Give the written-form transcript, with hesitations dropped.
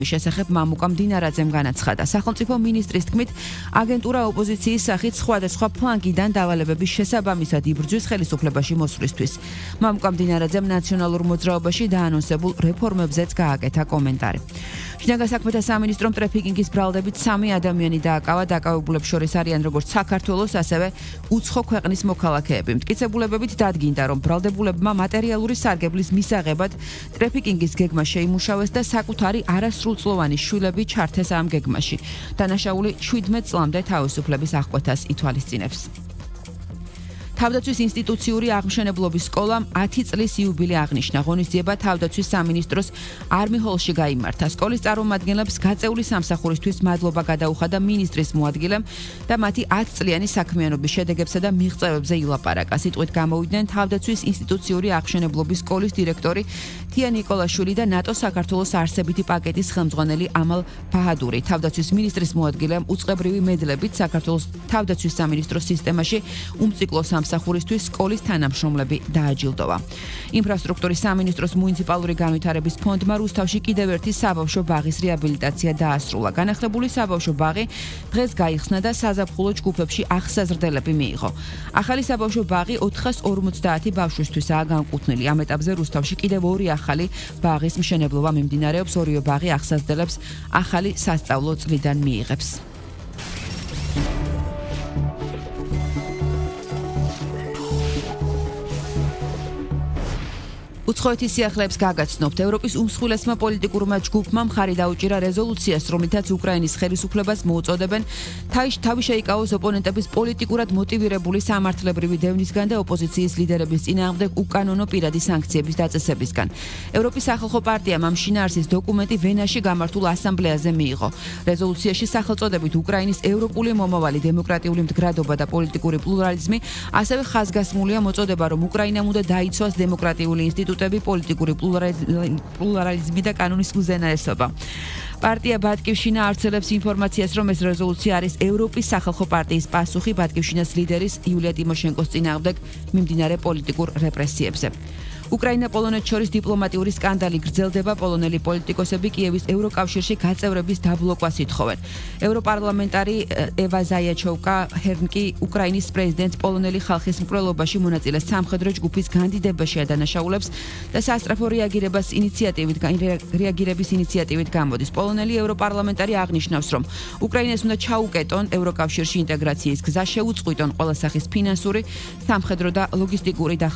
შესახებ მამუკამ დინარაძემ განაცხადა. სახელმწიფო მინისტრის თქმით, აგენტურა ოპოზიციის სახით სხვადასხვა ფლანგიდან დავალებების შესაბამისად იბრძვის ხელისუფლებაში მოსვლისთვის. მამუკამ დინარაძემ ნაციონალურ მოძრაობაში დაანონსებულ რეფორმებზეც გააკეთა კომენტარი. შინაგან საქმეთა სამინისტრომ ტრაფიკინგის ბრალდებით 3 ადამიანი დააკავა. დაკავებულებს შორის არიან როგორც საქართველოს, ასევე უცხო ქვეყნის მოქალაქეები. მტკიცებულებებით დადგინდა, რომ ბრალდებულებმა მატერიალური სარგებლის მისაღებად ტრაფიკინგის გეგმა შეიმუშავეს და საკუთარი არასრულწლოვანი შვილები ჩართეს ამ გეგმაში. დანაშაული 17 წლამდე თავისუფლების აღკვეთას ითვალისწინებს. თავდაცვის ინსტიტუციური აღმშენებლობის სკოლამ 10 წლის იუბილე აღნიშნა. ღონისძიება თავდაცვის სამინისტროს არმი-ჰოლში გაიმართა. სკოლის წარმომადგენლებს გაწეული სამსახურისთვის მადლობა გადაუხადა მინისტრის მოადგილემ და მათი 10 წლიანი საქმიანობის შედეგებსა და მიღწევებზე ილაპარაკა. სიტყვით გამოვიდნენ თავდაცვის ინსტიტუციური აღმშენებლობის სკოლის დირექტორი თია ნიკოლაშვილი და ნატო საქართველოს არსებითი პაკეტის ხელმძღვანელი ამალ ბაჰადური. თავდაცვის მინისტრის მოადგილემ უწყებრივი მედლებით საქართველოს თავდაცვის სამინისტროს სისტემაში უმციკლო სამსახურისთვის სკოლის თანამშრომლები დააჯილდოვა. ინფრასტრუქტურის სამინისტროს მუნიციპალური განვითარების ფონდმა რუსთავში კიდევ ერთი საბავშვო ბაღის რეაბილიტაცია დაასრულა. განახლებული საბავშვო ბაღი დღეს გაიხსნა და საზაფხულო ჯგუფებში აღსაზრდელები მიიღო. ახალი საბავშვო ბაღი 450 ბავშვისთვისაა განკუთვნილი. ამ ეტაპზე რუსთავში კიდევ 2 ახალი ბაღის მშენებლობა მიმდინარეობს. ორივე ბაღი აღსაზრდელებს ახალი სასწავლო წლიდან მიიღებს. უცხოეთის სიახლეებს გაგაცნობთ. ევროპის უმსხვილესმა პოლიტიკურმა ჯგუფმა მხარი დაუჭირა რეზოლუციას, რომლითაც უკრაინის ხელისუფლებას მოუწოდებენ თავი შეიკავოს ოპონენტების პოლიტიკურად მოტივირებული სამართლებრივი დევნისგან და ოპოზიციის ლიდერების წინააღმდეგ უკანონო პირადი სანქციების დაწესებისგან. ევროპის სახალხო პარტიამ ამ შინაარსის დოკუმენტი ვენაში გამართულ ასამბლეაზე მიიღო. რეზოლუციაში სახელწოდებით უკრაინის ევროპული მომავალი, დემოკრატიული მდგრადობა და პოლიტიკური პლურალიზმი, ასევე ხაზგასმულია მოწოდება, რომ უკრაინამ უნდა დაიცვას დემოკრატიული ინსტიტუტები, პოლიტიკური პლურალიზმი და კანონის უზენაესობა. პარტია ბატკივშინა ავრცელებს ინფორმაციას, რომ ეს რეზოლუცია არის ევროპის სახალხო პარტიის პასუხი ბატკივშინას ლიდერის იულია ტიმოშენკოს წინააღმდეგ მიმდინარე პოლიტიკურ რეპრესიებზე. უკრაინა-პოლონეთს შორის დიპლომატიური სკანდალი გრძელდება. პოლონელი პოლიტიკოსები კიევის ევროკავშირში გაწევრების დაბლოკვას ითხოვენ. ევროპარლამენტარი ევა ზაიაჩოვკა ჰერნკი უკრაინის პრეზიდენტს პოლონელი ხალხის მკვლელობაში მონაწილე სამხედრო ჯგუფის განდიდებაში ადანაშაულებს და სასწრაფო რეაგირების ინიციატივით გამოდის. პოლონელი ევროპარლამენტარი აღნიშნავს, რომ უკრაინას უნდა ჩაუკეტონ ევროკავშირში ინტეგრაციის გზა, შეუწყვიტონ ყველა სახის ფინანსური, სამხედრო და ლოგისტიკური